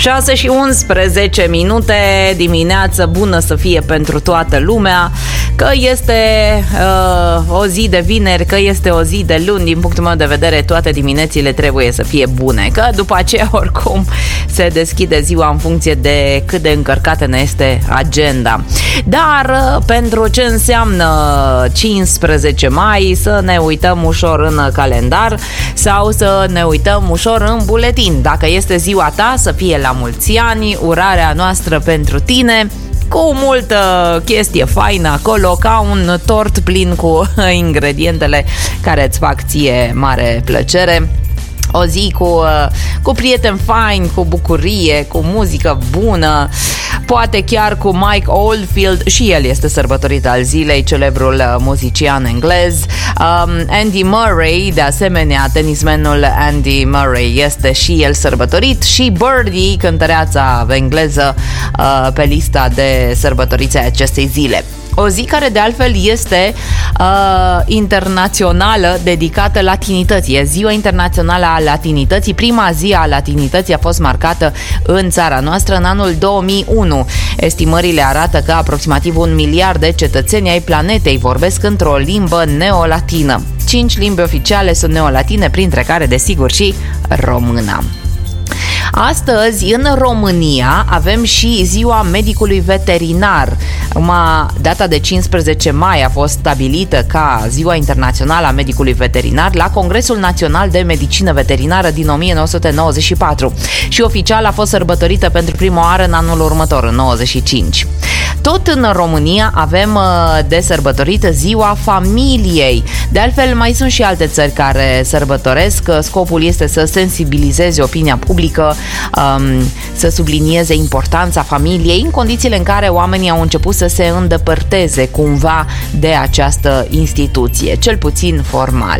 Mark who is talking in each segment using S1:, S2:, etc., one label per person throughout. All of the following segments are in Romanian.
S1: 6:11 dimineață, bună să fie pentru toată lumea. Că este o zi de vineri, că este o zi de luni, din punctul meu de vedere, toate diminețile trebuie să fie bune. Că după aceea, oricum, se deschide ziua în funcție de cât de încărcată ne este agenda. Dar pentru ce înseamnă 15 mai, să ne uităm ușor în calendar sau să ne uităm ușor în buletin. Dacă este ziua ta, să fie la mulți ani, urarea noastră pentru tine, cu multă chestie faină acolo, ca un tort plin cu ingredientele care îți fac ție mare plăcere. O zi cu prieteni faini, cu bucurie, cu muzică bună, poate chiar cu Mike Oldfield, și el este sărbătorit al zilei, celebrul muzician englez. Andy Murray, de asemenea, tenismenul Andy Murray este și el sărbătorit, și Birdie, cântăreața engleză, pe lista de sărbătoriți ai acestei zile. O zi care de altfel este internațională, dedicată latinității. E ziua internațională a latinității. Prima zi a latinității a fost marcată în țara noastră în anul 2001. Estimările arată că aproximativ 1 miliard de cetățeni ai planetei vorbesc într-o limbă neolatină. 5 limbi oficiale sunt neolatine, printre care, desigur, și româna. Astăzi, în România, avem și ziua medicului veterinar. Data de 15 mai a fost stabilită ca ziua internațională a medicului veterinar la Congresul Național de Medicină Veterinară din 1994 și oficial a fost sărbătorită pentru prima oară în anul următor, în 95. Tot în România avem de sărbătorită ziua familiei. De altfel, mai sunt și alte țări care sărbătoresc. Scopul este să sensibilizeze opinia publică, să sublinieze importanța familiei în condițiile în care oamenii au început să se îndepărteze cumva de această instituție, cel puțin formal.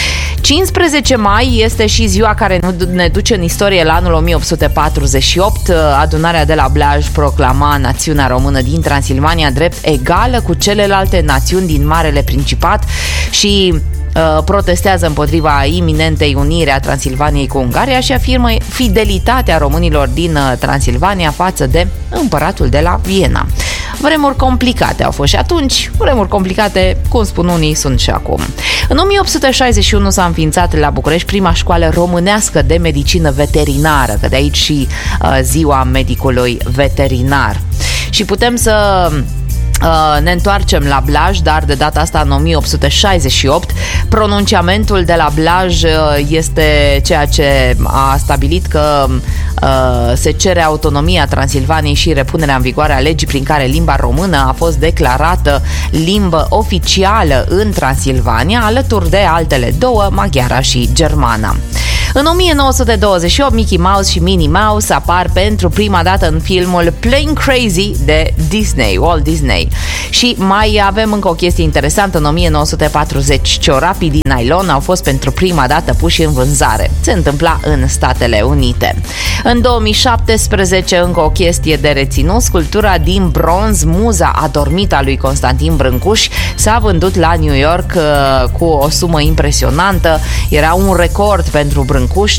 S1: 15 mai este și ziua care ne duce în istorie la anul 1848. Adunarea de la Blaj proclama națiunea română din Transilvania drept egală cu celelalte națiuni din Marele Principat și protestează împotriva iminentei uniri a Transilvaniei cu Ungaria și afirmă fidelitatea românilor din Transilvania față de împăratul de la Viena. Vremuri complicate au fost și atunci, vremuri complicate, cum spun unii, sunt și acum. În 1861 s-a înființat la București prima școală românească de medicină veterinară, că de aici și ziua medicului veterinar. Și putem să ne întoarcem la Blaj, dar de data asta în 1868. Pronunciamentul de la Blaj este ceea ce a stabilit că se cere autonomia Transilvaniei și repunerea în vigoare a legii prin care limba română a fost declarată limbă oficială în Transilvania, alături de altele două, maghiara și germana. În 1928, Mickey Mouse și Minnie Mouse apar pentru prima dată în filmul Plain Crazy de Disney, Walt Disney. Și mai avem încă o chestie interesantă. În 1940, ciorapii din nylon au fost pentru prima dată puși în vânzare. Se întâmpla în Statele Unite. În 2017, încă o chestie de reținut, sculptura din bronz Muza adormită a lui Constantin Brâncuș s-a vândut la New York cu o sumă impresionantă. Era un record pentru Brâncuș,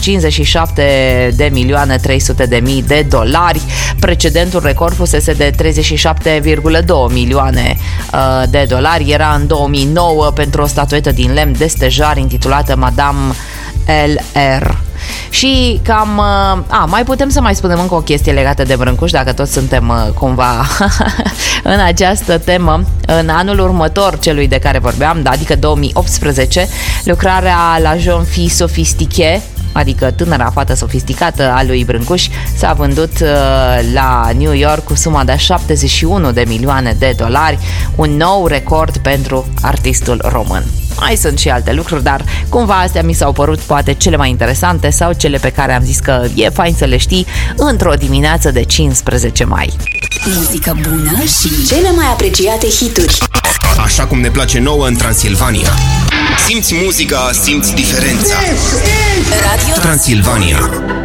S1: 57.300.000 de dolari. Precedentul record fusese de 37,2 milioane de dolari. Era în 2009 pentru o statuetă din lemn de stejar intitulată Madame L.R. Și cam... mai putem să mai spunem încă o chestie legată de Brâncuș, dacă toți suntem cumva în această temă. În anul următor, celui de care vorbeam, adică 2018, lucrarea La Jeune Fille Sophistiquée, adică tânăra fată sofisticată a lui Brâncuș, s-a vândut la New York cu suma de 71 de milioane de dolari, un nou record pentru artistul român. Mai sunt și alte lucruri, dar cumva astea mi s-au părut poate cele mai interesante sau cele pe care am zis că e fain să le știi într-o dimineață de 15 mai.
S2: Muzică bună și cele mai apreciate hituri.
S3: Așa cum ne place nouă în Transilvania. Simți muzica, simți diferența.
S2: Radio
S3: Transilvania.